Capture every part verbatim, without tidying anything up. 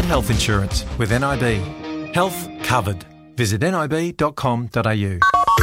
health insurance with N I B. Health covered. Visit nib dot com dot a u.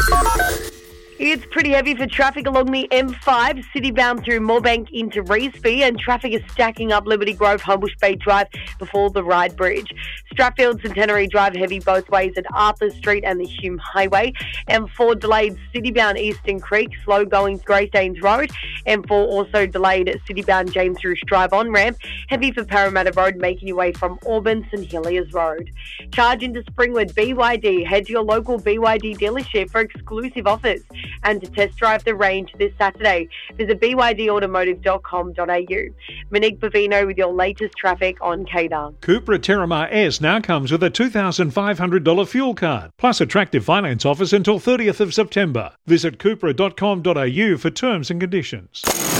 It's pretty heavy for traffic along the M five, citybound through Moorebank into Revesby, and traffic is stacking up Liberty Grove, Homebush Bay Drive before the Ryde Bridge. Strathfield, Centenary Drive heavy both ways at Arthur Street and the Hume Highway. M four delayed citybound Eastern Creek, slow going Greystanes Road. M four also delayed citybound James Roosh Drive on-ramp, heavy for Parramatta Road, making your way from Auburn, St Heliers Road. Charge into Springwood, B Y D. Head to your local B Y D dealership for exclusive offers and to test drive the range this Saturday. Visit b y d automotive dot com dot a u. Monique Bavino with your latest traffic on K D A R. Cupra Terramar S now comes with a two thousand five hundred dollars fuel card, plus attractive finance offers until thirtieth of September. Visit cupra dot com dot a u for terms and conditions.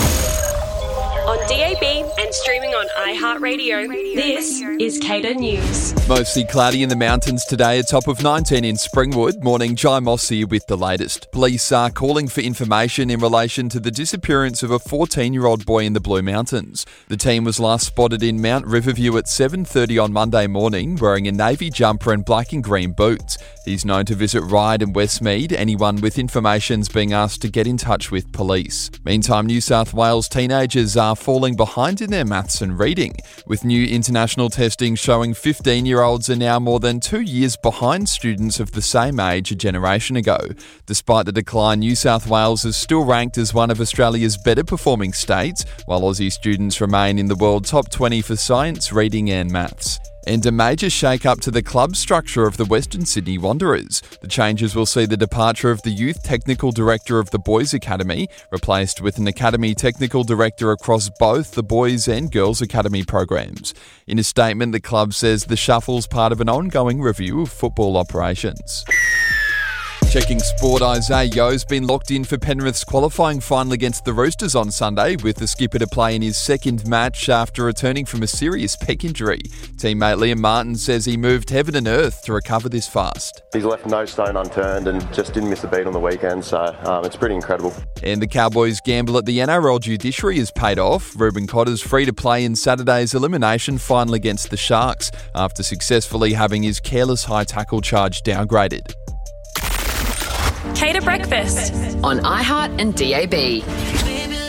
On D A B and streaming on iHeartRadio, this is K D A News. Mostly cloudy in the mountains today, a top of nineteen in Springwood. Morning, Jai Mossy with the latest. Police are calling for information in relation to the disappearance of a fourteen-year-old boy in the Blue Mountains. The teen was last spotted in Mount Riverview at seven thirty on Monday morning, wearing a navy jumper and black and green boots. He's known to visit Ryde and Westmead. Anyone with information's being asked to get in touch with police. Meantime, New South Wales teenagers are falling behind in their maths and reading, with new international testing showing fifteen-year-olds are now more than two years behind students of the same age a generation ago. Despite the decline, New South Wales is still ranked as one of Australia's better performing states, while Aussie students remain in the world top twenty for science, reading and maths. And a major shake-up to the club structure of the Western Sydney Wanderers. The changes will see the departure of the Youth Technical Director of the Boys Academy, replaced with an Academy Technical Director across both the Boys and Girls Academy programs. In a statement, the club says the shuffle's part of an ongoing review of football operations. Checking sport, Isaiah Yeo's been locked in for Penrith's qualifying final against the Roosters on Sunday, with the skipper to play in his second match after returning from a serious pec injury. Teammate Liam Martin says he moved heaven and earth to recover this fast. He's left no stone unturned and just didn't miss a beat on the weekend, so um, it's pretty incredible. And the Cowboys' gamble at the N R L judiciary has paid off. Reuben Cotter's free to play in Saturday's elimination final against the Sharks after successfully having his careless high tackle charge downgraded. K D A Breakfast on iHeart and D A B.